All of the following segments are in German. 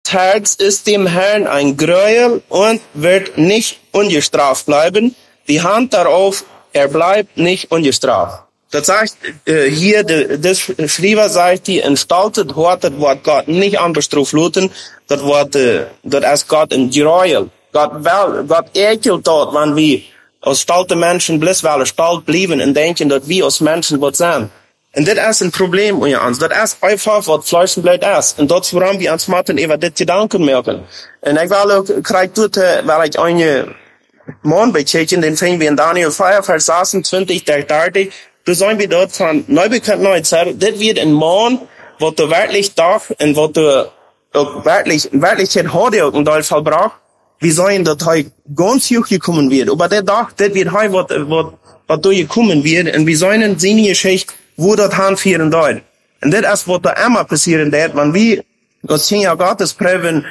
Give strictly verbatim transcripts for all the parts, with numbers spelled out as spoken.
Herz ist dem Herrn ein Gräuel und wird nicht ungestraft bleiben. Die Hand darauf, er bleibt nicht ungestraft. Das sagt äh, hier, de, das Schreiber sagt, die entstaltet hat, das Wort Gott nicht anbestraft luten, das Wort, äh, das ist Gott ein Gräuel. Gott, wel, Gott ekelt dort, wenn wir als stalte Menschen bloß weil stalt bleiben und denken, dass wir als Menschen was sind. Und das ist ein Problem unter uns. Das ist einfach, was Fleisch und Blut ist. Und das, woran wir uns machen, über das Gedanken merken. Und ich will auch, krieg dort, weil ich eine Mann bekämpfen, den finden wir in Daniel vier, Vers sechsundzwanzig, der dreißig. Da sollen wir dort von Neubekannt neunzehn, das wird ein Mann, was du wirklich darf und was du auch wirklich, wirklich hat heute auch in Deutschland verbracht. Wir sollen, dass heute ganz hoch gekommen wird. Aber der Tag, das wird heute, was, was, was da gekommen wird. Und wir sollen seine Geschichte, wo das hinführen dort. Und das ist, was da immer passieren wird, wenn wir als Kinder Gottes prüfen,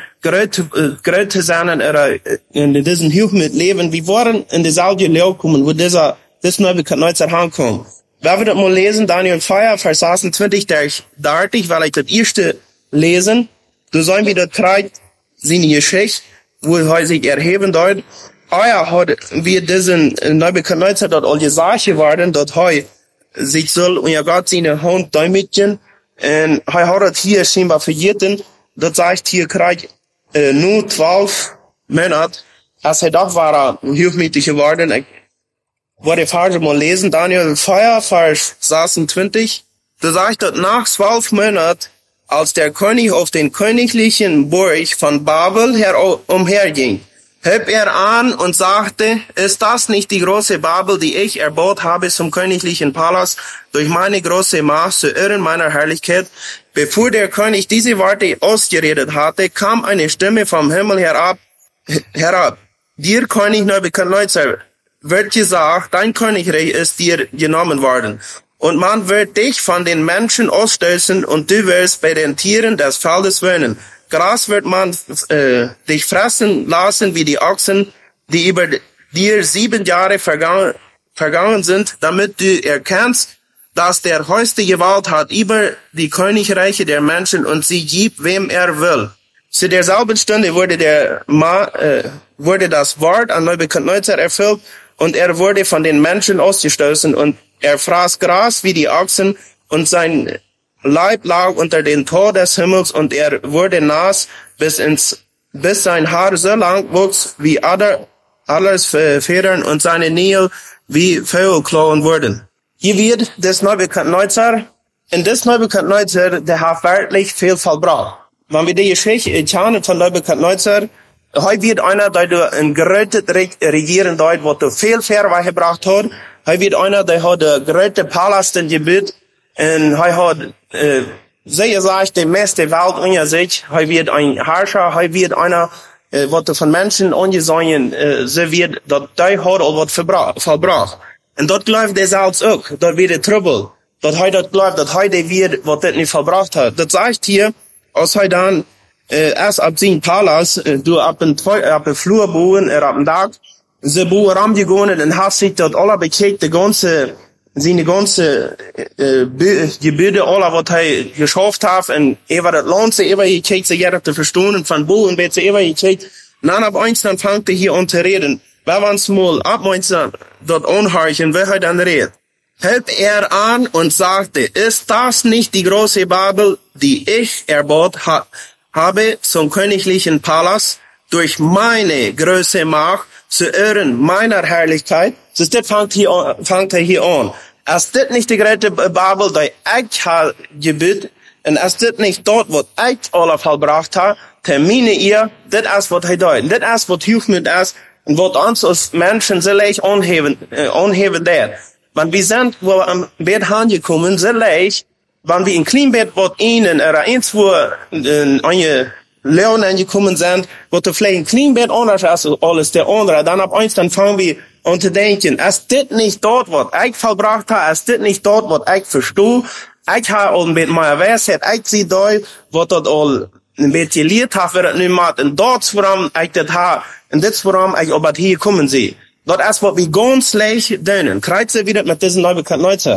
größer sein oder in diesem Hilf mit leben. Wir wollen in dieselbe Lehre kommen, wo dieser, das Neubekannt neunzehn ankommt. Wenn wir das mal lesen, Daniel vier, Vers sechsundzwanzig, der ich dartig, weil ich das erste lesen, du sollen wir das kriegen, seine Geschichte, wo er sich erheben dort. Euer hat wir diesen Neubekannt neunzehn dort all gesagt geworden, dort heu sich soll und ja Gott seine Hand damit und er hat das hier scheinbar vergessen, das sagt hier krieg äh, nur zwölf Monate, als er doch war er hilfmächtig geworden. Ich wollte falsch mal lesen, Daniel vier, Vers sechsundzwanzig, da sagt er nach zwölf Monaten, als der König auf den königlichen Burg von Babel her umherging, hob er an und sagte, ist das nicht die große Babel, die ich erbaut habe zum königlichen Palast, durch meine große Macht zu Ehren meiner Herrlichkeit? Bevor der König diese Worte ausgeredet hatte, kam eine Stimme vom Himmel herab, herab. Dir, König Nebukadnezar, wird gesagt, dein Königreich ist dir genommen worden. Und man wird dich von den Menschen ausstößen und du wirst bei den Tieren des Feldes wohnen. Gras wird man äh, dich fressen lassen wie die Ochsen, die über dir sieben Jahre vergangen, vergangen sind, damit du erkennst, dass der höchste Gewalt hat über die Königreiche der Menschen und sie gibt, wem er will. Zu derselben Stunde wurde der Ma, äh, wurde das Wort an Nebukadnezar erfüllt und er wurde von den Menschen ausgestoßen und er fraß Gras wie die Ochsen und sein Leib lag unter den Tor des Himmels und er wurde nass bis ins, bis sein Haar so lang wuchs wie Ader, alles Federn und seine Nägel wie Vogelklauen wurden. Hier wird das Nebukadnezar, in das Nebukadnezar, der hat wirklich viel vollbracht. Wenn wir die Geschichte kennen von Nebukadnezar, heute wird einer, der du ein gerötet regieren dort, wo du viel Verweih gebracht hat. Heute wird einer, der hat ein gerötet Palast in Gebiet, und er hat, äh, sehr gesagt, die meiste Welt unter sich. Er wird ein Herrscher, er wird einer, äh, was von Menschen angesehen, äh, so wird, dass der hat all was vollbracht. Und dort läuft der selbst auch, dort wird der Trouble. Dort er dort läuft, dass er wird, was das nicht vollbracht hat. Das sagt hier, als er dann, äh, erst ab seinem Palast, äh, du ab dem, ab dem Flur bauen, er ab dem Dach, sie bauen rangegangen und hat sich dort alle bekickt, die ganze, seine ganze äh, Gebäude, alle, was er geschafft hat, und er war das Land, er war gekickt, sie jeder zu verstehen, von Boden wird sie immer gekickt. Und dann ab eins, dann fängt er hier an zu reden. Wenn wir uns mal ab eins dort anhören, wer er dann redet. Hob er an und sagte, ist das nicht die große Babel, die ich erbaut ha habe zum königlichen Palast, durch meine große Macht, zu Ehren meiner Herrlichkeit? So, das fängt hier an, fängt er hier an. Ist das nicht die große Babel, die ich habe gebaut, und ist das nicht dort, was ich alle vollbracht habe, termine ihr, das ist, was er deut. Das ist, was hilft mit ist, und was uns als Menschen so leicht anheben, äh, anheben der. Wenn wir sind, wo wir am Bett angekommen, so leicht, wenn wir in Kleinbett, was ihnen, oder eins, wo, äh, eine Leon angekommen sind, wo du vielleicht ein Kleinbett anders als alles der andere, dann ab eins, dann fangen wir an zu denken, ist das nicht dort, was ich vollbracht habe, ist das nicht dort, was ich verstehe, ich habe auch mit meiner Weisheit, ich sehe dort, was dort all ein bisschen gelehrt habe, wer das nicht macht, und dort, woran ich das habe, und das, woran ich aber hier kommen sehe. Dort ist, was wir ganz leicht dönen. Kreuze wieder mit diesem Nebukadnezar.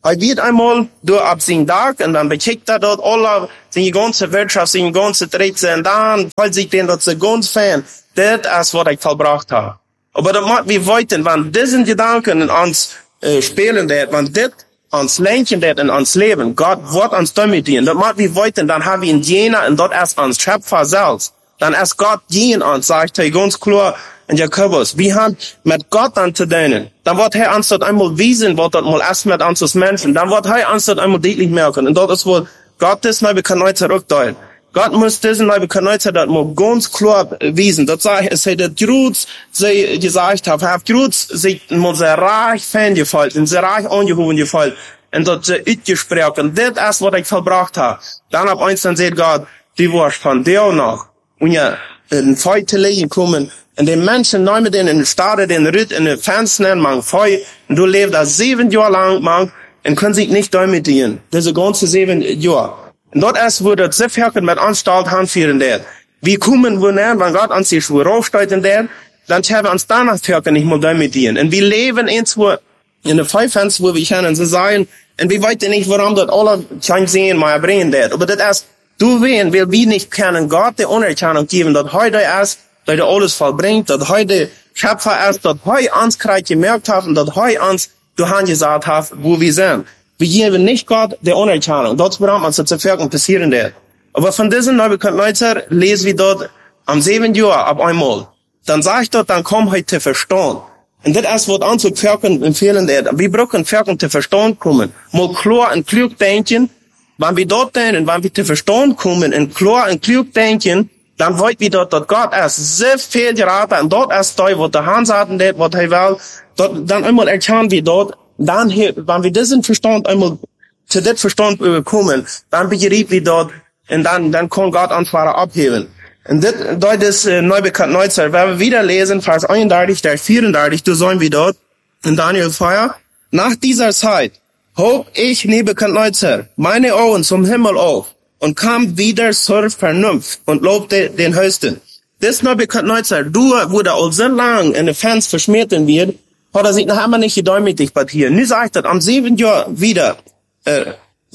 Er wird einmal durch ab sein Tag und dann bekickt er dort alle, seine ganze Wirtschaft, seine ganze Dritze und dann fällt sich den dort so ganz fern. Das ist, was ich vollbracht habe. Aber das macht wir weiter, wenn diesen Gedanken in uns äh, spielen, dat, wenn das uns lenken dat in uns Leben, Gott wird uns damit dienen, das macht wir weiter, dann haben wir in jener und dort ist uns Schöpfer selbst. Dann ist Gott dienen uns, sagt er ganz klar in Jakobus. Wir haben mit Gott an zu dienen. Dann wird er uns dort einmal wiesen, was dort mal erst mit uns als Menschen. Dann wird er uns dort einmal deutlich merken. Und dort ist wohl Gottes Nebuchadnezzar zurückteilen. Gott muss diesen Nebuchadnezzar dort mal ganz klar wiesen. Das sagt, es hat der Gruz sie gesagt, hat, hat Gruz sich mal sehr reich fangefallen, und sehr reich angehoben gefallen. Und dort sehr ausgesprochen. Das ist, was ich vollbracht habe. Dann ab eins, dann sagt Gott, die Wurst von dir noch. Und ja, in Feute legen kommen, und die Menschen nehmen den in den Stade, den Ritt in den Fenstern, man Feu, und du lebst da sieben Jahre lang, man, und können sich nicht damit dienen. Diese ganze sieben Jahre. Und dort erst wurde das Zifferken mit Anstalt handführen der. Wir kommen, wo näher, wenn Gott uns die Schuhe raufsteuten der, dann haben wir uns danach Türken nicht mehr damit dienen. Und wir leben in zwei, in den Fünfens, wo wir können, sie sagen, und wir wissen nicht, warum dort alle kein Sehen mehr bringen der. Aber das erst, du wen, will wir nicht kennen, Gott die Unerkennung geben, dass heute erst, dass er alles vollbringt, dass heute Schöpfer erst, dass heute uns gerade gemerkt hat, und dass heute uns du gesagt hat, wo wir sind. Wir geben nicht Gott die Unerkennung. Dort braucht uns das Zerfirken passieren der. Aber von diesem Nebuchadnezzar lesen wir dort am sieben Jahr ab einmal. Dann sag ich dort, dann komm heute zu verstehen. Und das ist, was uns zu Firken empfehlen der. Wir brauchen Firken zu verstehen kommen. Mal klar und klug denken. Wenn wir dort denken, wenn wir zu verstehen kommen und klar und klug denken, dann wollt wir dort, dort Gott erst sehr viel geraten. Und dort erst da, wo der Hans hatten, was er will, dort, dann einmal erkennen wir dort, dann hier, wenn wir diesen Verstand einmal zu dem Verstand kommen, dann begreifen wir dort, und dann, dann kann Gott Antwort abheben. Und das, dort ist äh, Nebuchadnezzar, wenn wir wieder lesen, Vers einunddreißig, der vierunddreißig, da sollen wir dort, in Daniel vier, nach dieser Zeit hob ich Nebuchadnezzar meine Augen zum Himmel auf und kam wieder zur Vernunft und lobte den Höchsten. Das Nebuchadnezzar, du, wo der all so lang in den Fans verschmierten wird, hat er sich noch einmal nicht gedäumigt bei hier. Nu sagt er, am sieben Jahr wieder, äh,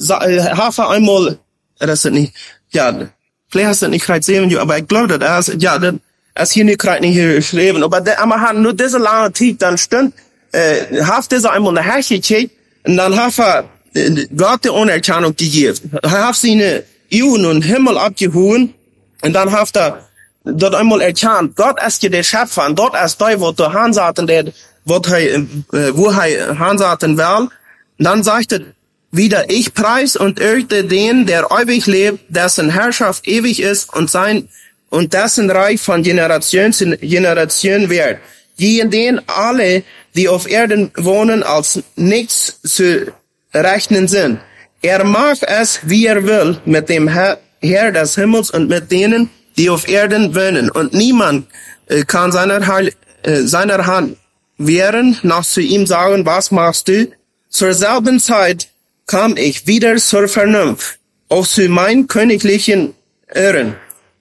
Hafer einmal, das ist nicht, ja, vielleicht hast du nicht gerade sieben Jahre, aber ich glaube, das ist, ja, das ist hier nicht gerade nicht hier geschrieben, aber der, aber hat nur diese lange Zeit, dann stimmt, äh, hat dieser einmal eine Herrsche gekriegt, und dann hat er äh, Gott die Unerkennung gegeben. Er hat seine Juden und Himmel abgehoben, und dann hat er dort einmal erkannt, Gott ist ja der Schöpfer, und dort ist da, wo der Hansaten, der, wo er, wo er Hansaten will, dann sagt er wieder, ich preis und ehre den, der ewig lebt, dessen Herrschaft ewig ist und sein, und dessen Reich von Generation zu Generation wird. Die in denen alle, die auf Erden wohnen, als nichts zu rechnen sind. Er mag es, wie er will, mit dem Herr, Herr des Himmels und mit denen, die auf Erden wohnen. Und niemand äh, kann seiner, Heil, äh, seiner Hand wehren, noch zu ihm sagen, was machst du? Zur selben Zeit kam ich wieder zur Vernunft, auch zu meinen königlichen Ehren.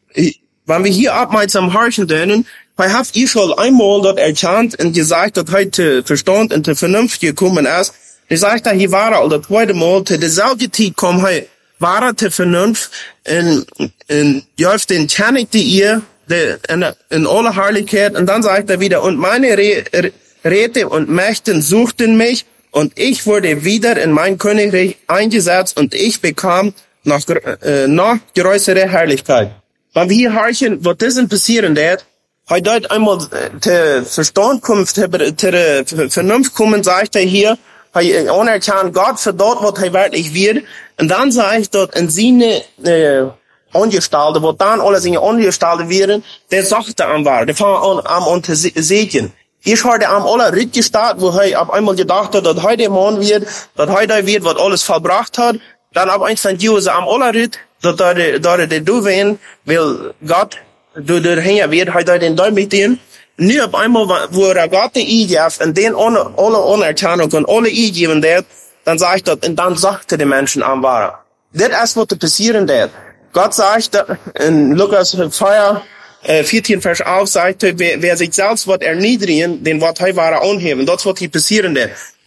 Wenn wir hier aufmerksam horchen dürfen, weil habt ihr schon einmal dort erkannt und gesagt, dass heute Verstand und die Vernunft gekommen ist. Ich sagte, hier war er, das zweite Mal, zu derselben Zeit kam er, war er die Vernunft, und, und, auf den kennigte ihr, in, in aller Herrlichkeit, und dann sagt er wieder, und meine Re, Re, Räte und Mächten suchten mich, und ich wurde wieder in mein Königreich eingesetzt, und ich bekam noch, äh, noch größere Herrlichkeit. Wenn wir hier horchen, was das passieren wird, heute dort einmal zu Verstand kommen, zu der Vernunft kommen, sagt er hier, er anerkannt Gott für dort, was er wirklich wird, und dann sagt er dort in seine äh, Angestalte, wo dann alle seine Angestalte werden, der sagt er am war, der fängt an, am untersegen. Ich hatte am aller Ritt gestartet, wo er auf einmal gedacht hat, dass heute Mann wird, dass heute wird, was alles vollbracht hat, dann ab eins von Jose am aller Ritt, dass da der du wen, will Gott, du der Hänger wird, heute den Däum mit dir. Nur auf einmal, wo er Gott die I-Gef, und den ohne, alle Unerkennung und alle I-Geben wird, dann sagt er, und dann sagte die Menschen am Wahrer. Das ist, was passieren wird. Gott sagt in Lukas vier, äh, vierzehn Vers auf, sagt er, wer, wer sich selbst wird erniedrigen, den wird er wahrer anheben. Das wird hier passieren wird.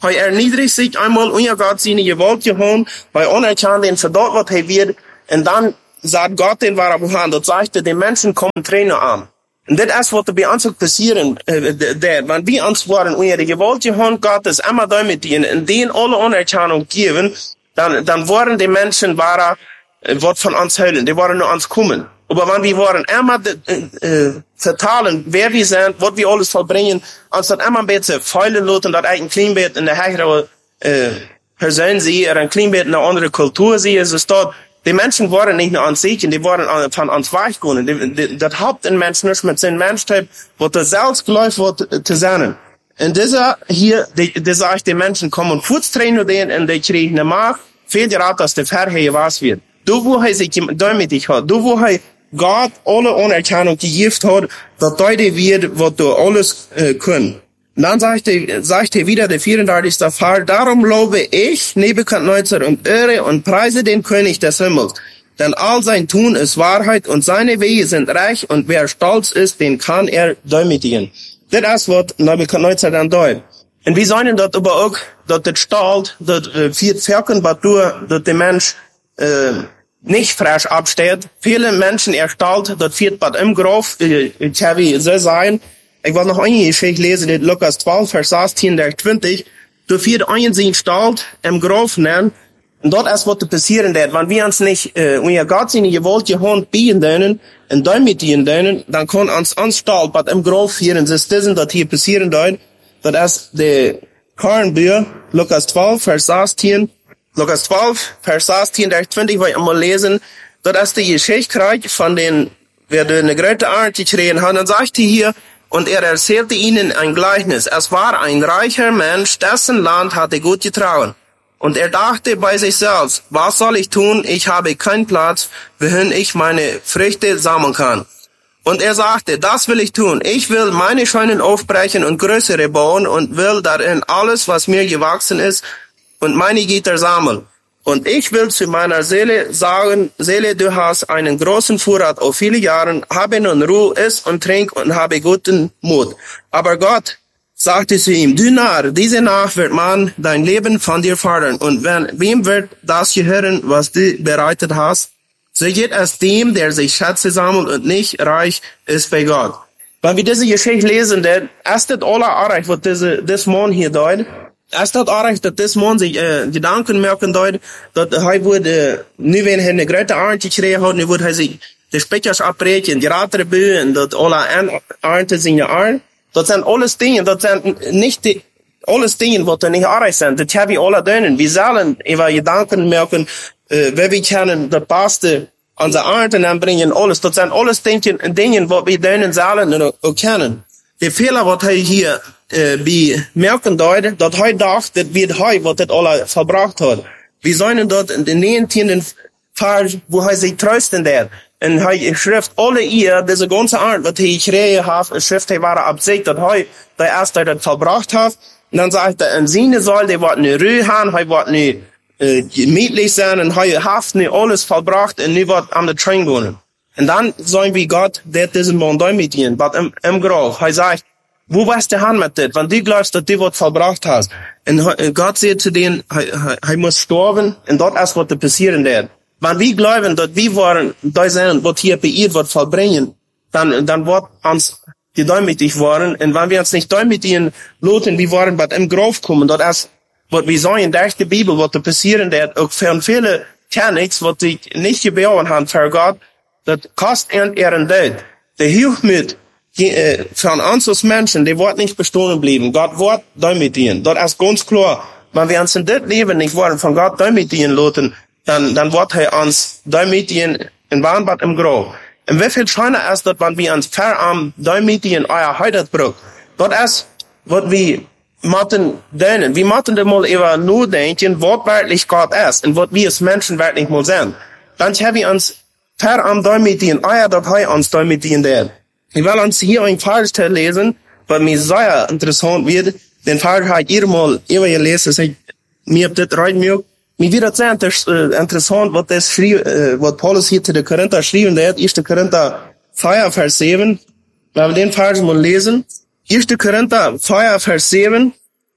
Hij erniedrigt sich einmal und Gott seine Gewalt gehauen, hij anerkannt den für dort, was er wird, und dann sagt Gott den war am das sagte, die Menschen kommen Trainer an. Und das ist, was bei uns passieren, äh, der, wenn wir uns waren und die Gewalt gehauen, Gott ist immer da mit ihnen, und denen alle Anerkennung geben, dann, dann waren die Menschen, waren, äh, was von uns hören, die waren nur uns kommen. Aber wenn wir waren immer äh, äh, vertalen, wer wir sind, was wir alles vollbringen, als das immer ein bisschen feilen lassen, dass ein Kleinbett in der höhere äh, Person sie, oder ein Kleinbett in einer anderen Kultur sie, ist es dort. Die Menschen waren nicht nur an sich, die waren von uns weichgegangen. Das Haupt in Menschen ist mit seinem Menschheit, wo das selbst geläuft wird zu sein. Und dieser hier, die, die sagt, die Menschen kommen kurz trainen den, und die kriegen eine Macht, viel gerade, dass der Verheer was wird. Du, wo er sich damit dich hat, du, wo er Gott alle Anerkennung gegeben hat, dass heute wird, was du alles äh, können. Dann sagt er, sagt er wieder, der vierunddreißigste Fall, darum lobe ich, Nebukadnezar, und ehre und preise den König des Himmels. Denn all sein Tun ist Wahrheit und seine Wege sind recht, und wer stolz ist, den kann er demütigen. Das ist, was Nebukadnezar dann deutet. Und wir sagen dort aber auch, dass das Stalt, das äh, vier Zirken, was du, dass der Mensch, äh, nicht frisch absteht. Viele Menschen erstalt, das viert was im Graf, äh, kann wie so sein. Ich will noch eine Geschichte lesen, in Lukas zwölf, Vers sechzehn, der zwanzig. Du viert einen sind stalt im Graf nennen, und dort ist was passieren wird. Wenn wir uns nicht, äh, unser Gott seine Gewalt gehand bieten dürfen, und damit dienen dürfen, dann kann uns anstalt, was im Graf führen, das ist das, das hier passieren wird. Das ist der Kornbücher, Lukas zwölf, Vers sechzehn. Lukas zwölf, Vers sechzehn, der zwanzig, will ich einmal lesen. Das ist die Geschichte von den, wer eine große Art gekriegt hat. Dann sagt er hier, und er erzählte ihnen ein Gleichnis. Es war ein reicher Mensch, dessen Land hatte gut getragen. Und er dachte bei sich selbst, was soll ich tun? Ich habe keinen Platz, wohin ich meine Früchte sammeln kann. Und er sagte, das will ich tun. Ich will meine Scheunen aufbrechen und größere bauen und will darin alles, was mir gewachsen ist, und meine Gitter sammeln. Und ich will zu meiner Seele sagen, Seele, du hast einen großen Vorrat auf viele Jahre, habe nun Ruhe, iss und trink und habe guten Mut. Aber Gott sagte zu ihm, du Narr, diese Nacht wird man dein Leben von dir fordern. Und wenn, wem wird das gehören, was du bereitet hast? So geht es dem, der sich Schätze sammelt und nicht reich ist bei Gott. Wenn wir diese Geschichte lesen, dann ist das alle erreicht, was diese, das Mann hier deutet. Es dat erreicht, dat this man sich äh, Gedanken merken deut, dat hij wordt, äh, nu wenn hij eine grote Ernte gekregen hat, nu wordt hij sich de Speckers abbreken, die Ratere beuhen, dat alle Ernte sind ja an. Dat zijn alles Dinge, dat zijn nicht die, alles Dinge, wat er nicht erreicht sind. Dat hebben we alle deunen. Wir sollen über Gedanken merken, äh, wer wir können das Beste an der Ernte anbringen, alles. Dat zijn alles Dinge, Dinge, wat wir deunen sollen und auch kennen. Der Fehler, wat hij hier äh, bei merken deut, dat hij dacht, dat wird hij, wat het alle verbracht hat. Wir sollen dort in den neunzehnten Fall, wo hij sich trösten wird. Und hij schrift alle ihr, diese ganze Art, was hij gekregen hat, schrift hij war absicht, dat hij der erste dat verbracht hat. Und dann sagt er, in seine soll, der wird nicht Ruhe haben, hij wird nicht äh, gemütlich sein, und hij hat nicht alles verbracht, und nu wird an der Train gehen. Und dann sollen wir Gott, der diesen Mann da mit ihnen, was im, im Grab. Er sagt, wo warst du hin mit das? Wenn du glaubst, dass du was verbracht hast. Und Gott sagt zu denen, er muss sterben, und dort ist was passieren wird. Wenn wir glauben, dass wir waren, da sind, was hier bei ihr wird vollbringen, dann, dann wird uns die demütig waren. Und wenn wir uns nicht demütigen lassen, wir waren, was im Grab kommen, dort ist, was wir sagen, durch die Bibel, was passieren wird, auch für viele Kennigs, was sie nicht gebären haben für Gott, das kostet ihren Tod. Der Hilfmut äh, von uns als Menschen, der wird nicht bestehen bleiben. Gott wird demütigen. Das ist ganz klar. Wenn wir uns in das Leben nicht wollen von Gott demütigen lassen, dann, dann wird er uns demütigen in Warnbad im Grab. Und wie viel schöner ist das, wenn wir uns verarmen, demütigen euer Heidatbrück. Das ist, was wir müssen denen. Wir müssen da mal über nur denken, was wirklich Gott ist und was wir als Menschen wirklich mal sind. Dann haben wir uns Ver am demütigen, euer dat hij uns demütigen der. Ich will uns hier ein Vers lesen, was mir sehr interessant wird. Den Vers hat ihr mal immer gelesen, ich, mir habt das rein mir. Mir wird das sehr interessant, was das schrieb, äh, was Paulus hier zu den Korinther schrieb, der hat erster Korinther vier, Vers sieben. Wenn wir den Vers mal lesen. erster Korinther vier, Vers sieben.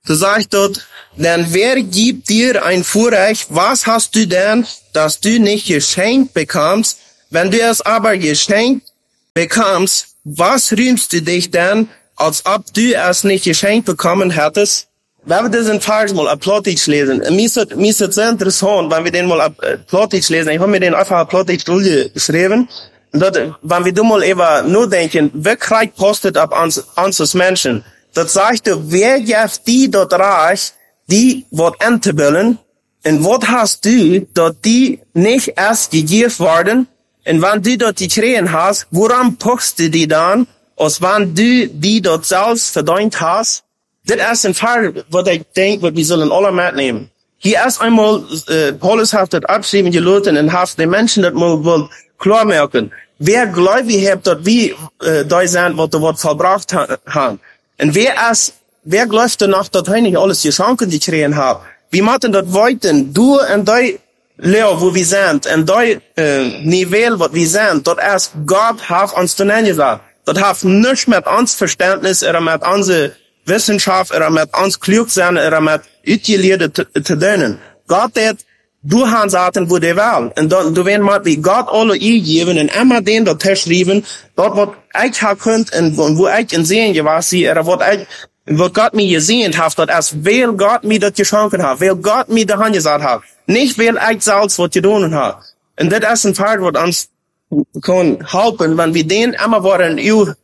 So sagt dort, denn wer gibt dir ein Vorrecht? Was hast du denn, dass du nicht geschenkt bekommst? Wenn du es aber geschenkt bekommst, was rühmst du dich denn, als ob du es nicht geschenkt bekommen hättest? Wenn wir diesen Vers mal auf Plattdeutsch lesen, mir ist es, mir ist es sehr interessant, wenn wir den mal auf Plattdeutsch lesen. Ich habe mir den einfach auf Plattdeutsch durchgeschrieben. Und dort, wenn wir da mal eben nur denken, wer kriegt postet ab uns, uns Menschen? Das sagt du, wer gibt die dort reich, die wat enten willen? Und was hast du, dort die nicht erst gegeben worden? Und wenn du dort die Krähen hast, woran puchst du die dann, als wenn du die dort selbst verdient hast? Das ist ein Fall, was ich denke, wir sollen alle mitnehmen. Hier erst einmal, äh, Paulus hat das abschreiben gelassen und hat den Menschen das mal wohl klar merken. Wer gläubig hat, dort wie, äh, da sind, was dort verbracht haben. Und wer ist, wer glaubt danach, dass er nicht alles geschenkt die Krähen hat? Wir machen das weiter, du und die Lehre, wo wir sind, und die, äh, Niveau, wo wir sind, dort ist Gott hat uns zu nennen gesagt. Das hat nichts mit uns Verständnis oder mit unserer Wissenschaft oder mit uns klug sein oder mit Utilierte zu tun. Gott hat, du hast Sachen, wo der will. Und dann, du wirst mal wie Gott alle eingeben und immer den dort geschrieben, dort, was ich habe könnt und wo ich in Sehen gewesen oder was ich, was Gott mir gesehen hat, das ist, weil Gott mir das geschenkt hat, weil Gott mir die Hand gesagt hat. Nicht, weil ich selbst was getan habe. Und das ist ein Fall, was uns kann helfen, wenn wir den immer wollen,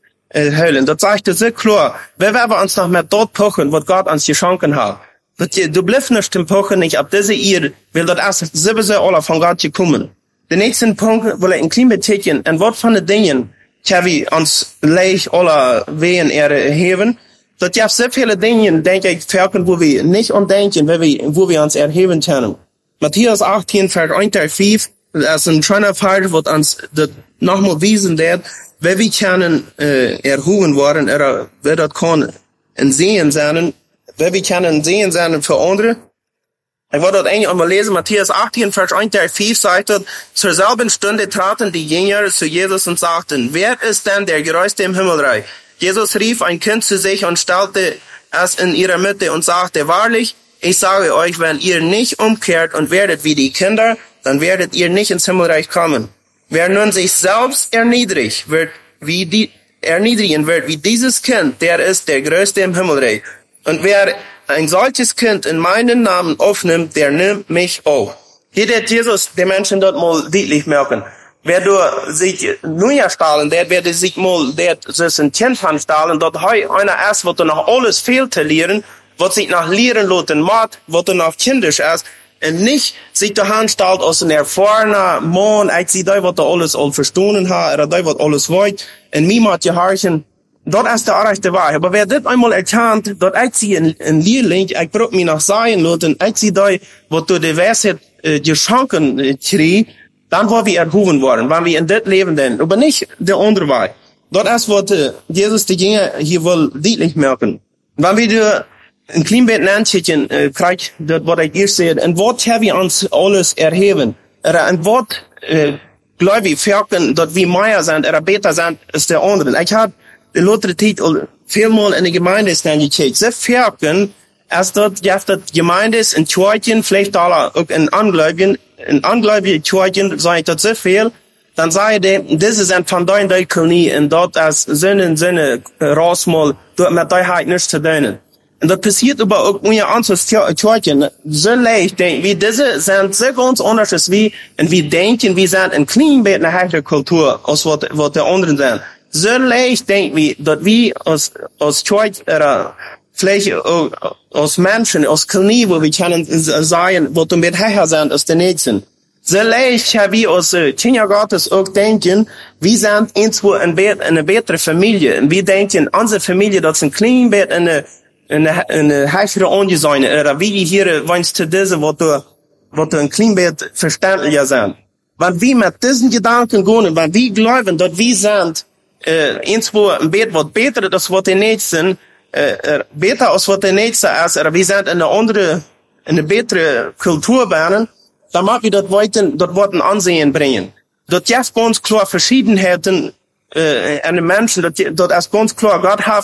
hören. Das sagt er sehr klar. Wir werden uns noch mehr dort pochen, was Gott uns geschenkt hat. Du bleibst nicht im Pochen, nicht ab dieser Ehe, weil das ist sowieso alle von Gott gekommen. Der nächste Punkt will ich ein klein bisschen, und was von den Dingen, die wir uns leicht alle wehen erheben, das gibt sehr viele Dinge, denke ich, wo wir nicht umdenken, wo wir, wo wir uns erheben können. Matthäus achtzehn, Vers eins bis fünf, das ist ein schöner Fall, was uns das nochmal wiesen wird, wie wir können, äh, erhoben worden, oder wie das kann ein Sehen sein, wie wir können Sehen sein für andere. Ich wollte dort eigentlich einmal lesen, Matthäus achtzehn, Vers eins bis fünf sagt dort, zur selben Stunde traten die Jünger zu Jesus und sagten, wer ist denn der Größte im Himmelreich? Jesus rief ein Kind zu sich und stellte es in ihrer Mitte und sagte, wahrlich, ich sage euch, wenn ihr nicht umkehrt und werdet wie die Kinder, dann werdet ihr nicht ins Himmelreich kommen. Wer nun sich selbst erniedrigt, wird wie die, erniedrigen wird wie dieses Kind, der ist der Größte im Himmelreich. Und wer ein solches Kind in meinen Namen aufnimmt, der nimmt mich auf. Hier wird Jesus den Menschen dort mal deutlich merken. Wer du sich nun ja stahlen, der werde sich mal, der sich ein Kind anstahlen, dort heu einer erst, wird noch alles fehlt zu lehren, wird sich nach Lehren loten macht, wird noch kindisch ist, und nicht sich da anstalt aus einer erfahrenen Mann, ich sehe da, was da alles all verstanden hat, oder da, was alles wollt, und mir macht die Haarchen, dort ist der rechte Wahrheit. Aber wer das einmal erkannt, dort ich sehe ein, ein Lehrling, ich brauche mich nach sein lassen, ich sehe da, was du die Weisheit, äh, die Chancen äh, krieg, dann wollen wir erhoben worden, wenn wir in das Leben denn, aber nicht der andere Wahrheit. Dort ist, was äh, Jesus die Dinge hier wohl deutlich merken. Wenn wir die ein klein bisschen Landchen äh, kriegt, das, was ich hier sehe, und was haben wir uns alles erheben? Oder ein Wort, äh, glaube ich, merken, dass wir mehr sind, oder besser sind, als der andere. Ich habe die letzte Zeit vielmal in der Gemeinde gekriegt. Sie merken, als dort gibt es Gemeindes in Kirchen, vielleicht auch in Angläubigen, in Angläubigen Kirchen, sage ich das sehr viel, dann sage ich, das ist ein von deinen Kolonie, und dort als Sinne, Sinne, Rausmal, dort mit Deiheit nichts zu tun. Und das passiert aber auch in anderen Kirchen. So leicht denken wir, diese sind so ganz anders als wir, und wir denken, wir sind ein klein bisschen eine höhere Kultur, als was, was die anderen sind. So leicht denken wir, dass wir als, als Kirche, oder vielleicht als Menschen, als Kolonie, wo wir können sagen, wo wir mit höher sind als die Nächsten. So leicht haben wir als Kinder Gottes auch denken, wir sind irgendwo eine bessere Familie. Und wir denken, unsere Familie, das ist ein klein bisschen eine eine, eine höhere Angesehen, oder wie hier, wenn es zu diesem, was du, was du ein klein bisschen verständlicher sind. Wenn wir mit diesen Gedanken gehen, wenn wir glauben, dass wir sind, äh, irgendwo ein bisschen was besser, als was die Nächsten, äh, besser als was die Nächsten ist, oder wir sind in eine andere, in eine bessere Kultur werden, dann mag wir das weiter, das Wort ein Ansehen bringen. Das ist ganz klar Verschiedenheiten, äh, an den Menschen, das, das ist ganz klar, Gott hat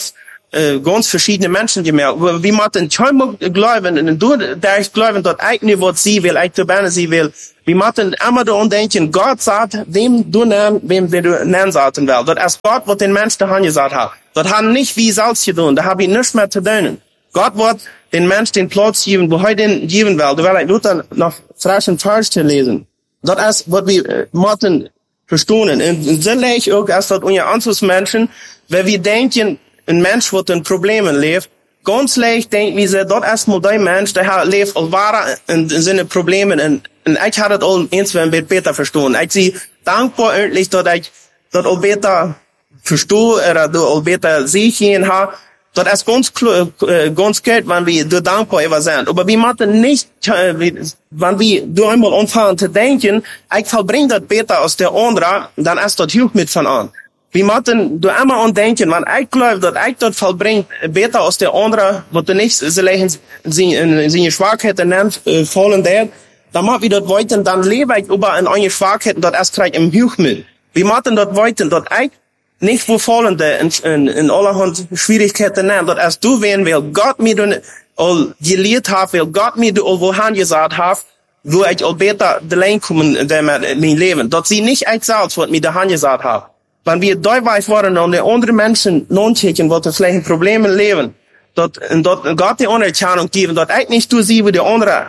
äh, ganz verschiedene Menschen gemerkt. Wie man den Schäumer glauben, und du, der ich glauben, dort eigentlich, was sie will, eigentlich zu sie will. Wie man den immer da denken, Gott sagt, wem du nennen, wem du nennen sollten will. Dort erst Gott, was den Menschen der Hand gesagt hat. Dort haben nicht wie selbst getan, da habe ich nichts mehr zu tun. Gott wird den Menschen den Platz geben, wo er den geben will. Du willst nur dann noch frisch und falsch zu lesen. Dort erst, was wir, äh, Martin, verstehen. Und so lege ich auch erst dort unter uns Menschen, weil wir denken, ein Mensch, der in Problemen lebt, ganz leicht denken wir, dort erstmal der Mensch, der lebt, all war in, in seine Probleme, und, und ich habe das all eins ein bisschen besser verstehen. Ich bin dankbar endlich, dass ich das all besser verstehe, oder das all besser sehen habe. Das ist ganz, äh, ganz gut, wenn wir da dankbar über sind. Aber wir machen nicht, äh, wenn wir da einmal anfangen zu denken, ich verbringe das besser als der andere, dann ist das hilft mit von an. Wir machen da immer an denken, wenn ich glaube, dass ich das verbringe besser als der andere, was du nicht vielleicht in seine Schwachheiten nennt, äh, fallen der, dann machen wir das weiter, dann lebe ich über in eine Schwachheiten, das ist gleich im Hilf mit. Wir machen das weiter, dass ich nicht wo fallende in, in, in allerhand Schwierigkeiten nehmen, dass erst du wen will Gott mir du all gelehrt hat, will Gott mir du all wohin gesagt hat, wo ich all besser de Lane kommen in dem mein Leben. Dass sie nicht ich selbst, was mir der Hand gesagt hat. Wenn wir deutlich waren und die anderen Menschen non-checken, was vielleicht Probleme leben, dort, dort Gott die Anerkennung geben, dass ich nicht du sie wie die andere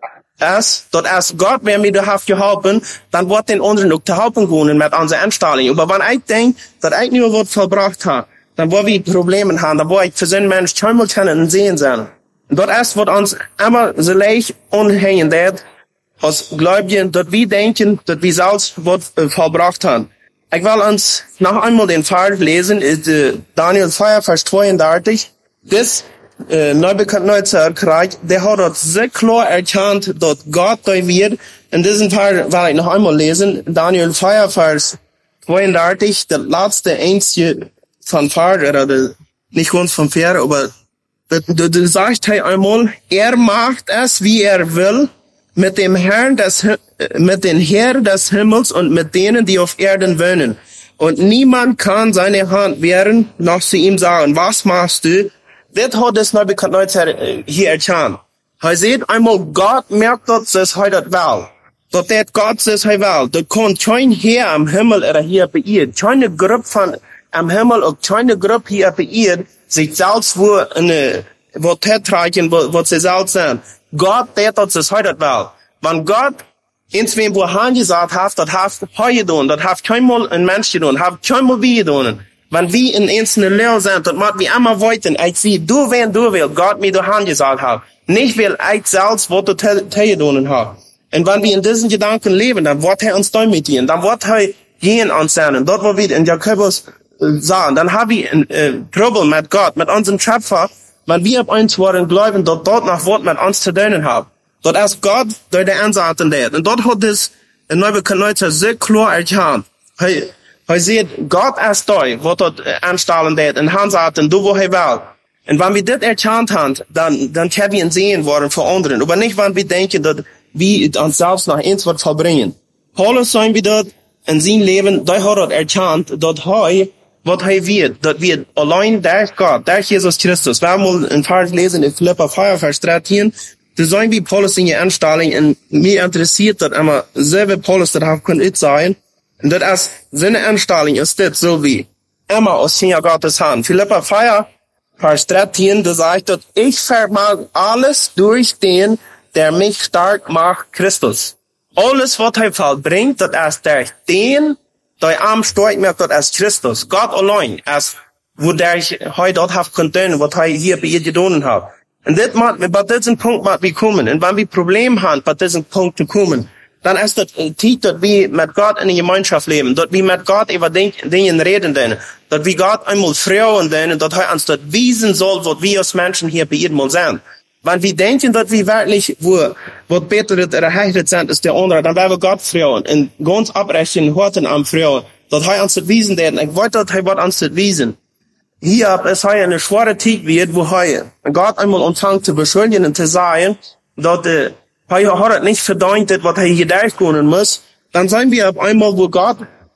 ist, dass erst Gott, wenn mir da hat geholfen, dann wird den anderen auch zu helfen gehen mit unserer Einstellung. Aber wenn ich denke, dass ich nur was verbracht habe, dann wo wir Probleme haben, dann wo ich für so einen Mensch scheinbar können und sehen sein. Und das ist, was uns immer so leicht anhängen wird, als Gläubigen, dass wir denken, dass wir selbst was äh, verbracht haben. Ich will uns noch einmal den Fall lesen, ist äh, Daniel vier, Vers zweiunddreißig. Das Uh, Neubekannter Krieg, der hat das sehr klar erkannt, dass Gott da wird. In diesem Fall will ich noch einmal lesen, Daniel vier, Vers zweiunddreißig, der letzte einzige von Vers, oder der, nicht ganz von Vers, aber du, du sagst hey einmal, er macht es, wie er will, mit dem Herrn des, mit den Herrn des Himmels und mit denen, die auf Erden wohnen. Und niemand kann seine Hand wehren, noch zu ihm sagen, was machst du? Das hat das Neubekannter hier erkannt. Er sieht einmal, Gott merkt, dass es heute will. Dass der Gott es heute will. Das kann kein Herr am Himmel oder hier bei ihr. Keine Gruppe von am Himmel und keine Gruppe hier bei ihr sich selbst wo eine, wo tätreichen, wo, wo sie selbst sind. Gott, der das es heute will. Wenn Gott ins wem wo Han gesagt hat, das hat heute getan, das hat keinmal ein Mensch getan, hat keinmal wie getan. Wenn wir in einzelnen Lehre sind, dann machen wir immer weiter. Ich sehe, du, wenn du willst, Gott mir die Hand gesagt hat. Nicht, weil ich selbst, was du getan hast. Und wenn wir in diesen Gedanken leben, dann wird er uns damit gehen. Dann wird er gehen uns sein. Dort, wo wir in Jakobus äh, sagen, dann haben wir ein äh, Trouble mit Gott, mit unserem Schöpfer, wenn wir auf uns wollen glauben, dort dort noch Wort mit uns zu tun haben. Dort ist Gott, der der Ansatz in der. Und dort hat das in Neubekannter sehr klar erkannt. Hey, er sieht, Gott ist da, was dort anstellen wird, in Hans Arten, du wo er will. Und wenn wir das erkannt haben, dann, dann können wir ihn sehen worden für anderen. Aber nicht, wenn wir denken, dass wir uns selbst noch eins was verbringen. Paulus sagen wir dort, in seinem Leben, da hat er erkannt, dass er, was er wird, dass wir allein durch Gott, durch Jesus Christus, wir haben mal in Vers lesen, in Philipper vier, Vers dreizehn, da sagen wir Paulus in der Anstellung, und mir interessiert das immer, selber Paulus, das auch kann ich sein. Und das ist, seine Anstellung ist das so wie, immer aus Finger Gottes Hand. Philipper vier, Vers dreizehn, da sagt er, ich vermag alles durch den, der mich stark macht, Christus. Alles, was er vollbringt, das ist durch den, der am stark macht, das ist Christus. Gott allein, ist, wo der ich heute dort habe können, was er hier bei ihr getan hat. Und das macht, bei diesem Punkt macht wir kommen. Und wenn wir Probleme haben, bei diesem Punkt zu kommen, dann ist das Zeit, dass wir mit Gott in der Gemeinschaft leben, dass wir mit Gott über Dinge reden können, dass wir Gott einmal fragen können, dass er uns das wiesen soll, was wir als Menschen hier bei ihm mal sind. Wenn wir denken, dass wir wirklich, wo, wo beter oder heilig sind, ist der andere, dann werden wir Gott fragen, und ganz abbrechen, horten am fragen, dass er uns das wiesen wird. Ich wollte, dass er wird uns das wiesen. Hier ist er eine schwere Zeit wird, wo er Gott einmal anfängt zu beschuldigen und zu sagen, dass äh, er hat nicht verdient, was er hier durchgehen muss, dann sagen wir auf einmal, wo Gott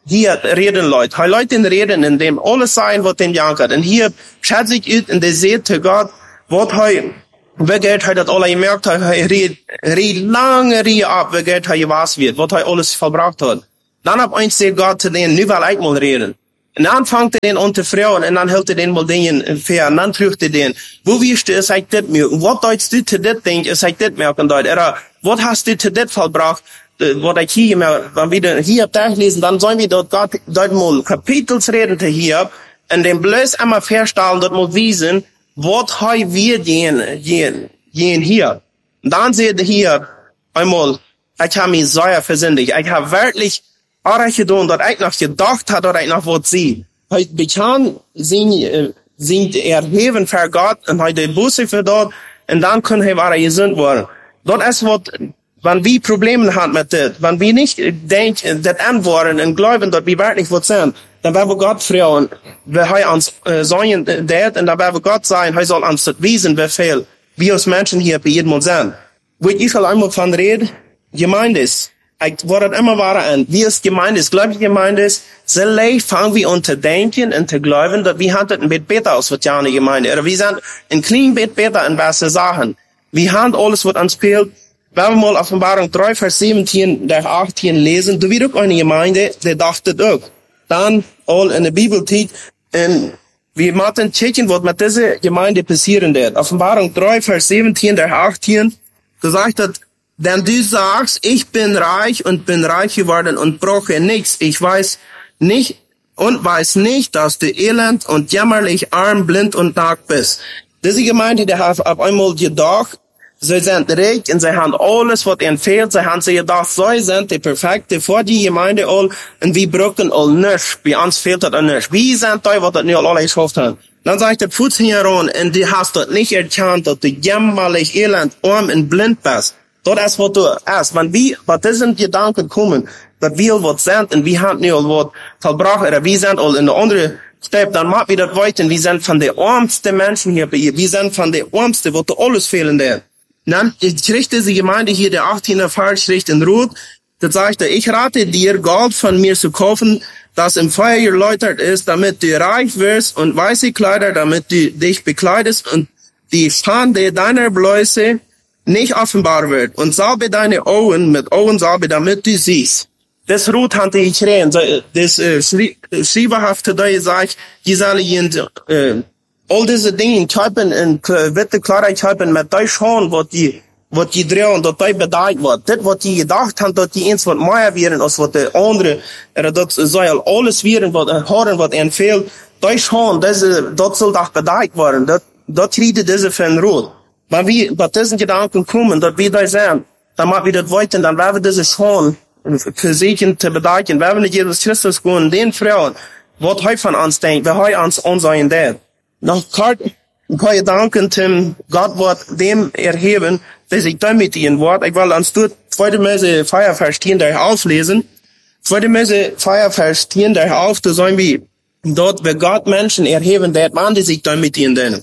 hier reden Leute. Hij Leute reden in dem alles sein, was den jankert. Und hier schätzt sich ut und der seht zu Gott, wat hij, wie geht hij dat alle gemerkt hat, hij reed, reed lange rie ab, wie geht hij gewas wird, wat hij alles verbracht hat. Dann ab eins sagt Gott zu denen, nu will ich mal reden. Und dann fangt er den an zu fragen, und dann hält er den mal Dingen fair, und dann fragt er den, wo wirst du, ist ich dit merken? Was deutst du zu dit Ding, ist ich dit merken dort? Oder, was hast du zu dit verbracht? Was ich hier gemerkt, wenn wir hier durchlesen, dann sollen wir dort Gott, dort mal Kapitels reden zu hier, und den bloß einmal feststellen, dort mal wiesen, was heu wir gehen, gehen, gehen hier. Und dann seht ihr hier einmal, ich habe mich sehr versündigt. Ich habe wirklich alles getan, dass ich noch gedacht habe, dass ich noch was sehe. Heute bekannt sind, sind erheben für Gott und heute Busse für dort und dann können wir wieder gesund werden. Das ist was, wenn wir Probleme haben mit das, wenn wir nicht denken, das antworten und glauben, dass wir wirklich was sind, dann werden wir Gott fragen, wir haben uns äh, sagen, das, und dann werden wir Gott sagen, er soll uns das wissen, wie viel wir als Menschen hier bei jedem Mal sind. Wo ich will einmal von reden, Gemeinde ist, ich wollte immer wahr an, wie es Gemeinde ist, glaube ich, Gemeinde ist, so leicht fangen wir an zu denken und zu glauben, dass wir haben das ein bisschen besser als was eine Gemeinde, oder wir sind ein klein bisschen besser in was Sachen. Wir haben alles, was uns fehlt. Wenn wir mal Offenbarung drei, Vers siebzehn, der achtzehn lesen, da wird auch eine Gemeinde, die dachte auch. Dann all in der Bibel steht, und wir machen checken, was mit dieser Gemeinde passieren wird. Offenbarung drei, Vers siebzehn, der achtzehn, gesagt hat, denn du sagst, ich bin reich und bin reich geworden und brauche nichts. Ich weiß nicht und weiß nicht, dass du elend und jämmerlich, arm, blind und nackt bist. Diese Gemeinde, die hat auf einmal gedacht, sie sind reich und sie haben alles, was ihnen fehlt. Sie haben sich gedacht, sie sind die Perfekte vor die Gemeinde all und wir brauchen all nichts. Bei uns fehlt das all nichts. Wir sind da, was das nicht alle geschafft haben. Dann sagt der Fuß hier an und du hast das nicht erkannt, dass du jämmerlich, elend, arm und blind bist. Das ist, was du hast. Wenn wir bei diesen Gedanken kommen, dass wir was sind und wir haben nicht was verbracht oder wir sind all in der andere Step, dann machen wir das weiter. Wir sind von den ärmsten Menschen hier bei ihr. Wir sind von den ärmsten, wo du alles fehlen der. Dann kriegt diese Gemeinde hier, der achtzehnte Vers, schrift in Rot, das sagt er, ich rate dir, Gold von mir zu kaufen, das im Feuer geläutert ist, damit du reich wirst und weiße Kleider, damit du dich bekleidest und die Schande deiner Bläuse nicht offenbar wird. Und salbe deine Augen mit Augensalbe, damit du siehst. Das Rot hatte ich reden. Das äh, Schieberhafte, da sagt, die sollen äh, all diese Dinge typen und äh, wird Klarheit typen mit euch schauen, was die, was die drehen, dass die bedeutet wird. Das, was die gedacht haben, dass die eins was mehr werden, als was die andere, oder das soll alles werden, was hören, was ihnen fehlt. Da schauen, das, das soll doch bedeutet werden. Das, das kriegt diese von Rot. Wenn wir bei diesen Gedanken kommen, dass wir da sind, dann machen wir das weiter, dann werden wir diese schauen, für sich zu bedeuten. Wenn wir nicht Jesus Christus gehen, den Frauen, was heute von uns denkt, wer heute uns ansehen wird. Noch klar, ein paar Gedanken zum Gott wird dem erheben, der sich damit in Wort. Ich will uns dort zweite Mose Feiervers zehn der auflesen. Zweite Mose Feiervers zehn der auf, da sollen wir dort, wer Gott Menschen erheben, der man die sich damit in denen.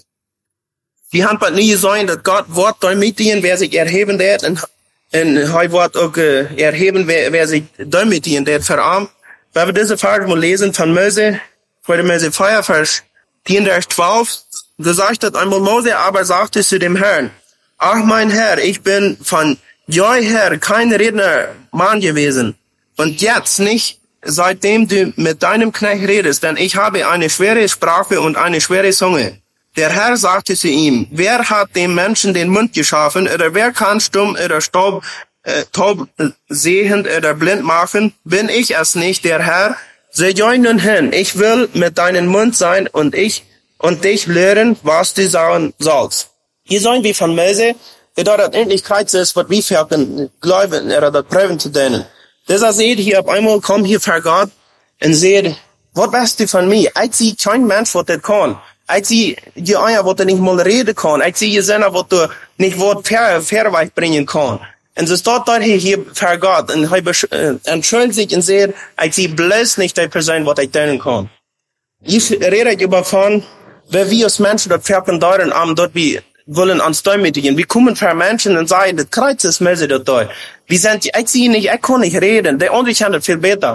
Wir haben nicht gesagt, dass Gott Wort damit in, wer sich erheben wird, und, und er wird auch äh, erheben, wer, wer sich damit in, der verarmt. Wenn wir diese Vers mal lesen von Mose, zweite Mose Feiervers zehn der zwölf, da sagt das einmal Mose, aber sagte zu dem Herrn, ach mein Herr, ich bin von jeher kein Redner Mann gewesen. Und jetzt nicht, seitdem du mit deinem Knecht redest, denn ich habe eine schwere Sprache und eine schwere Zunge. Der Herr sagte zu ihm, wer hat dem Menschen den Mund geschaffen, oder wer kann stumm oder taub, äh, taub sehend oder blind machen? Bin ich es nicht, der Herr? Seh nun hin, ich will mit deinem Mund sein und ich und dich lehren, was du sagen sollst. Hier sollen wir von Mose, da das endlich Kreuz ist, was wir für glauben, oder das prüfen zu denen. Deshalb seht hier, auf einmal kommt hier vor Gott und seht, was weißt du von mir? Ich sehe kein Mensch, was das kann. Ich sehe die einer, was du nicht mal reden kann. Ich sehe die Sinne, was du nicht Wort fair, fairweit bringen kann. Und so steht dort hier, hier vor Gott, und er entschuldigt sich und sagt, ich sehe bloß nicht die Person, was ich tun kann. Ich rede über von, wer wir als Menschen dort verken darin am, dort wir wollen uns demütigen. Wir kommen für Menschen und sagen, das Kreuz ist Messe dort dort. Wir sind, ich sehe nicht, ich kann nicht reden, der andere kann das viel besser.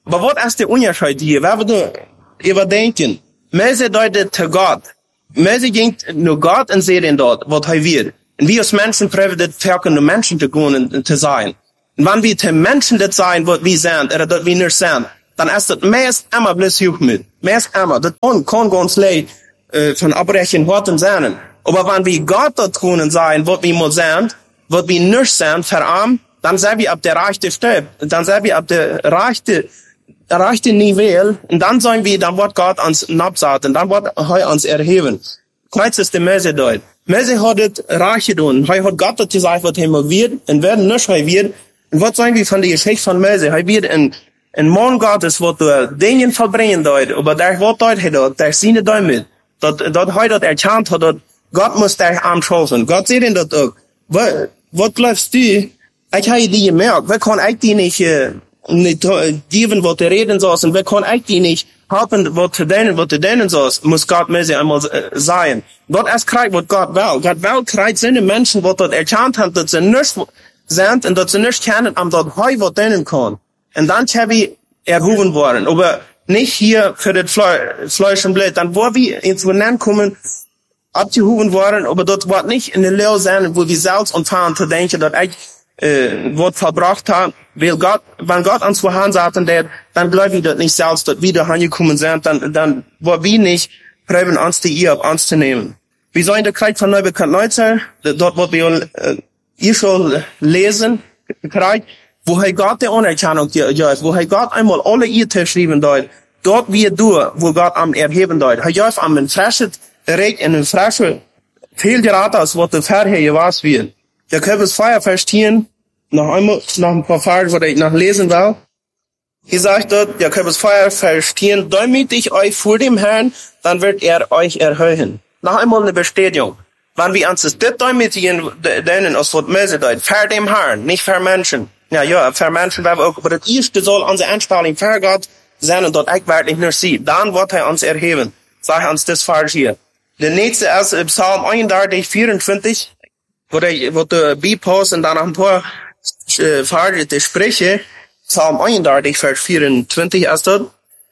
Aber was ist der Unterschied hier? Wer würde überdenken? Mose deutet zu Gott. Mose ging nur Gott und sehen dort, was er wird. Und wir als Menschen prüfen das verkende Menschen zu gehen und zu sein. Und wenn wir zu Menschen das sein, was wir sind, oder das wir nicht sind, dann ist das meist immer bloß Hilfe mit. Meist immer. Das kann, kann ganz leicht äh, von abbrechen Worten sein. Aber wenn wir Gott dort tun sein, was wir mal sind, was wir nicht sind, verarmt, dann sind wir auf der rechten Stelle. Dann sind wir auf der rechten, rechten Niveau. Und dann sagen wir, dann wird Gott uns absagen. Dann wird er uns erheben. Kreuz ist der Mose dort. Mose hat das reich getan. Er hat Gott das gesagt, was er mal wird. Und werden nicht er wird. Und was sagen wir von der Geschichte von Mose? Er wird in, in Mann Gottes, was du Dinge verbringen dort. Aber der wird dort, er dort, der sieht dort mit. Dort, dort er dort erkannt hat, dort, Gott muss der Arm schaffen. Gott sieht ihn dort auch. Was, was glaubst du? Ich habe die gemerkt. Wir können eigentlich nicht, äh, nicht geben, was du reden sollst. Und wir können eigentlich nicht helfen, was du denen, was du denen sollst. Muss Gott mir einmal äh, sein. Gott erst kriegt, was Gott will. Gott will kriegt seine Menschen, was dort erkannt haben, dass sie nicht sind und dass sie nicht kennen, am dort heu, was denen kann. Und dann haben wir erhoben worden. Aber nicht hier für das Fle Fleisch und Blut. Dann, wo wir ins Wohnen kommen, abgehoben worden, aber dort wird nicht in der Lehre sein, wo wir selbst anfangen zu denken, dass ich äh, was verbracht haben, weil Gott, wenn Gott uns vorhanden sagt, dann glauben wir dort nicht selbst, dort wieder angekommen sind, dann, dann, wo wir nicht probieren, uns die ihr auf uns zu nehmen. Wir sollen der Krieg von Neubekannter, dort, wo wir äh, ihr schon lesen, Krieg, wo er Gott der Anerkennung gibt, wo er Gott einmal alle ihr geschrieben dort, dort wir durch, wo Gott am erheben dort, er gibt am ein frisches Recht in ein frisches, viel geraten, als was der Verherr gewas wird. Jakobus Feuer verstehen, noch einmal, noch ein paar Fragen, wo ich noch lesen will. Hier sagt dort, Jakobus Feuer verstehen, damit ich euch vor dem Herrn, dann wird er euch erhöhen. Noch einmal eine Bestätigung. Wenn wir uns das demütigen, denen, als was Mose dort, für dem Herrn, nicht für Menschen. Ja, ja, für Menschen, weil wir auch, aber das erste soll unsere Anspannung für Gott sein und dort echt wirklich nicht sieht. Dann wird er uns erheben. Sag uns das falsch hier. Der nächste ist Psalm einunddreißig, vierundzwanzig. Wo der, wo der Bibelpost und dann noch ein paar, äh, verheiratete Sprüche. Psalm einunddreißig, Vers vierundzwanzig ist dort.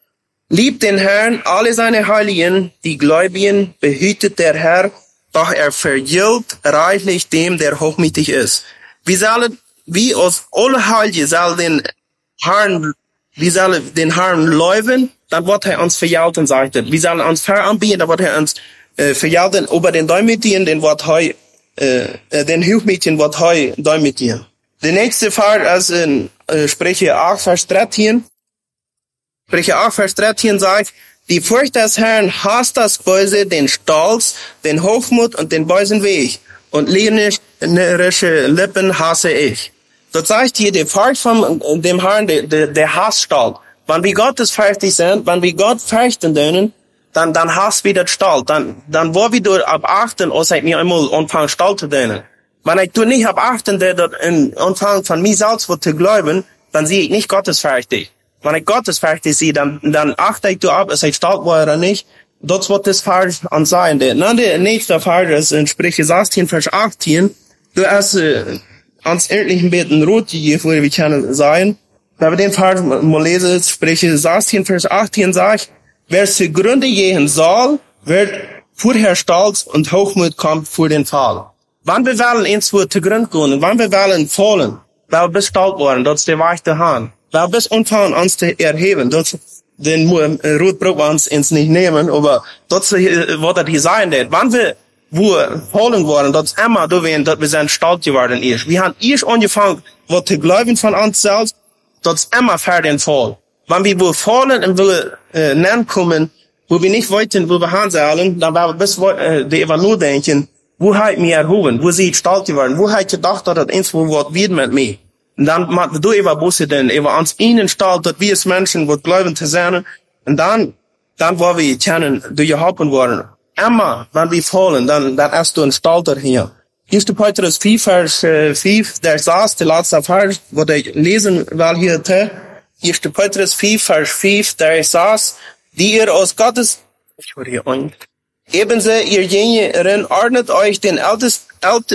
Liebt den Herrn, alle seine Heiligen, die Gläubigen, behütet der Herr, doch er vergilt reichlich dem, der hochmütig ist. Wir sollen, wie aus alle Heiligen, sollen den Herrn, wir sollen den Herrn läufen, dann wird er uns vergelten, sagt er. Wir sollen uns veranbieten, dann wird er uns, äh, vergelten, über den Däumetigen, den wird heu, äh, den Hilfmädchen wird heu Däumetigen. Der nächste Fall ist in, äh, Sprüche acht, Vers dreizehn. Sprüche acht, Vers dreizehn sagt, die Furcht des Herrn hasst das Böse, den Stolz, den Hochmut und den bösen Weg. Und lügnerische Lippen hasse ich. Dort sagt hier, die Furcht von dem Herrn, der, der, der Hass stolz. Wenn wir Gottes fürchtig sind, wenn wir Gott fürchten dürfen, dann, dann hasst wir das Stolz. Dann, dann, wo wir durch abachten, als ich mir einmal anfangen, stolz zu dürfen. Wenn ich durch nicht abachten, der dort in Anfang von mir selbst zu glauben, dann sehe ich nicht Gottes fürchtig. Wenn ich Gottes fürchtig sehe, dann, dann achte ich ab, ob ich stolz war oder nicht. Das wird das falsch an sein. Der, na, der nächste Fall ist in Sprüche sechzehn, Vers achtzehn. Du hast, äh, ans endlichen Beten rot gegeben, wie kann es sein. Wenn wir den Fall mal lesen, Sprüche sechzehn, Vers achtzehn sagt, wer zugrunde gehen soll, wird vorher Stolz und Hochmut kommt vor den Fall. Wann wir wollen ins Wort zugrunde gehen, und wann wir wollen fallen, weil wir bis stolz worden, das ist der weichte Hahn. Weil bis unfallen uns zu erheben, das, den Rot braucht wir uns ins nicht nehmen, aber das wird das hier sein, denn wann wir, wo fallen worden, das ist immer, da werden, dass wir sind stolz geworden ist. Wir haben erst angefangen, was zu glauben von uns selbst, das ist immer für den Fall. Wenn wir wo fallen und wir, äh, nennen kommen, wo wir nicht wollten, wo wir hanseln, dann werden wir bis, äh, die immer nur denken, wo hat mir erhoben, wo sie stolz geworden, wo hat gedacht, dass das irgendwo wird wird mit mir. Und dann machen du über Busse denn, über uns ihnen stolz, dass wir als Menschen, wo glauben zu sein, und dann, dann, wo wir kennen, du geholfen worden. Immer, wenn wir fallen, dann, dann hast du ein Stolz hier. erster Petrus vier, Vers fünf, der saß, der letzte Vers, wo der lesen will hier, erster Petrus vier, Vers fünf, der saß, die ihr aus Gottes, ich höre hier ein, ebenso ihr jenen ordnet euch den ältesten,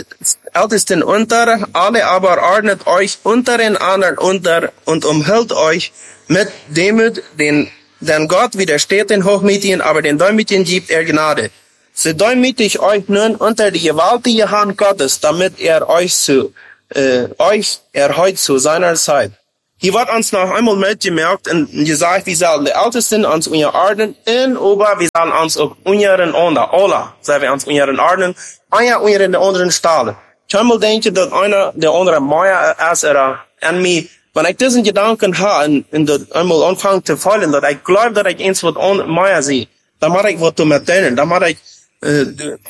Ältesten unter, alle aber ordnet euch unter den anderen unter und umhüllt euch mit Demut, den, denn Gott widersteht den Hochmütigen, aber den Demütigen gibt er Gnade. So demütig euch nun unter die gewaltige Hand Gottes, damit er euch zu, äh, euch erheut zu seiner Zeit. Hier wird uns noch einmal mitgemerkt und gesagt, wir sollen die Ältesten uns unterordnen, und aber wir sollen uns auch unseren unter, alle, sollen wir uns unterordnen, einer unter den anderen Stahlen. Ich kann mal denken, dass einer der andere mehr ist, oder an mir, wenn ich diesen Gedanken habe, und, und das einmal anfange zu fallen, dass ich glaube, dass ich eins was mehr sehe, dann mache ich was damit tun, dann mache ich, äh,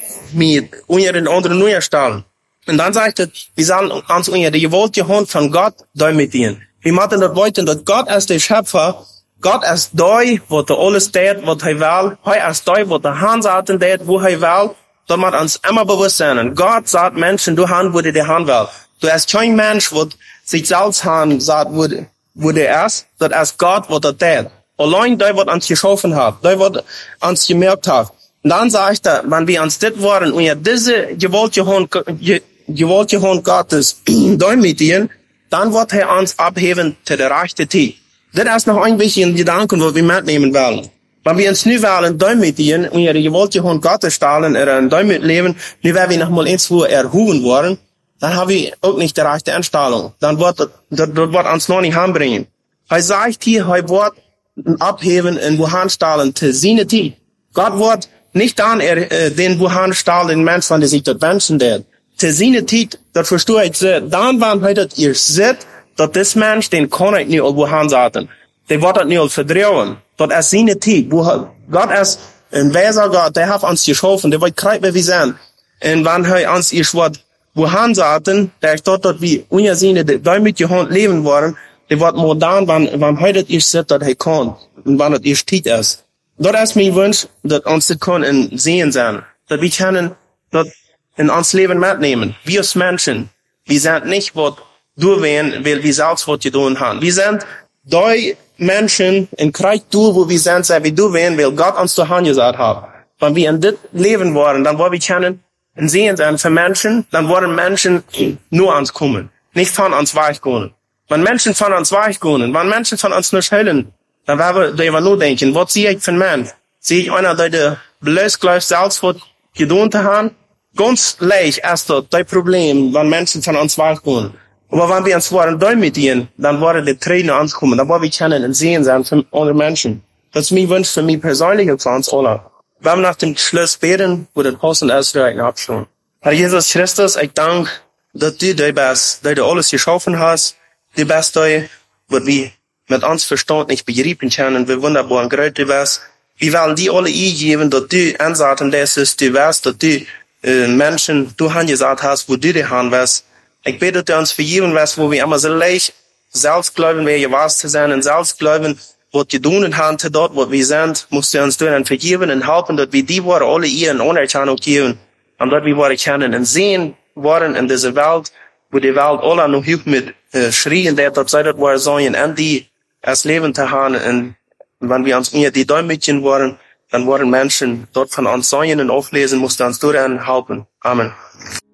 mir unter den anderen unterstellen. Und dann sagt er, wir sollen uns unter die gewollte Hand von Gott demütigen. Wir machen das weiter, dass Gott ist der Schöpfer, Gott ist der, wo er alles tut, was er will, er ist der, wo der Hand sagt, wo er will, dass man uns immer bewusst sein. Und Gott sagt Menschen, du Hand, wo der Hand will. Du hast kein Mensch, wo sich selbst Hand sagt, wo, wo der ist, das ist Gott, wo er tut. Allein der, was uns geschaffen hat, der, was uns gemerkt hat. Und dann sagt er, wenn wir uns das wollen, und ja diese gewollte Hand, gewollte Hand Gottes demütigen, dann wird er uns abheben zu der rechten Zeit. Das ist noch ein wichtiger Gedanke, wo wir mitnehmen wollen. Wenn wir uns nu wollen demütigen und ja die gewollte Hand Gottes stellen, oder ein Demut leben, nu werden wir noch mal eins wo erhoben worden, dann haben wir auch nicht die rechte Einstellung. Dann wird das, das wird uns noch nicht anbringen. Er sagt hier, er wird abheben und wohin stellen zu seiner Zeit. Gott wird nicht dann er, äh, den wohin stellen, den Menschen, der sich das wünschen wird. Zu seiner Zeit, das verstehe ich sehr. Dann, wenn heute ihr seht, dass das Mensch, den kann ich nicht wohin sagen. Der wird das nicht vertrauen. Das ist seine Zeit. Gott ist ein weiser Gott, der hat uns geschaffen, der wird kreuz, wie wir sind. Und wenn er uns ihr Wort wohin sagen, der ist dort, dass wir unter seine demütige Hand leben wollen, der wird modern, wenn, wenn heute ihr seht, dass er kann. Und wenn das ihr Zeit ist. Das ist mein Wunsch, dass uns das können sehen sein. Dass wir können, dass in uns Leben mitnehmen. Wir als Menschen, wir sind nicht, was du werden, weil wir selbst was getan haben. Wir sind die Menschen in Kreis du, wo wir sind, sei wie du werden, weil Gott uns zur Hand gesagt hat. Wenn wir in das Leben wollen, dann wollen wir können und sehen sein für Menschen, dann wollen Menschen nur ans kommen, nicht von uns weichgehen. Wenn Menschen von uns weichgehen, wenn Menschen von uns nicht hören, dann werden wir nur denken, was sehe ich für einen Mensch? Sehe ich einer, der bloß gleich selbst was getan haben? Ganz leicht ist das das Problem, wenn Menschen von uns weichgehen. Aber wenn wir uns wollen demütigen, dann wollen die Tränen uns kommen, dann wollen wir kennen und sehen sein für andere Menschen. Das ist mein Wunsch für mich persönlich und für uns alle. Wir haben nach dem Schluss beten, wo der Apostel Ausreichen abschauen. Herr Jesus Christus, ich danke, dass du der bist, dass du alles geschaffen hast, die bist du, was wir mit uns Verstand nicht begreifen können, wie wunderbar und groß du bist. Wir wollen die alle eingeben, dass du ansagen lässt, du weißt, dass du äh, Menschen, du angesagt hast, wo du die Hand wirst. Ich bete, dass du uns vergeben wirst, wo wir immer so leicht selbst glauben, wer ihr warst zu sein, und selbst glauben, was wir tun haben, dort, wo wir sind, musst du uns dann vergeben und helfen, dass wir die Worte alle ihr in Anerkennung geben, und dass wir Worte kennen und sehen worden in dieser Welt, wo die Welt alle noch hilft mit äh, Schrien, der dort sei, dass wir sollen, und die als Leben zu haben, und wenn wir uns mir die Däumchen wollen, dann wollen Menschen dort von uns sollen und auflesen, musst du uns daran helfen. Amen.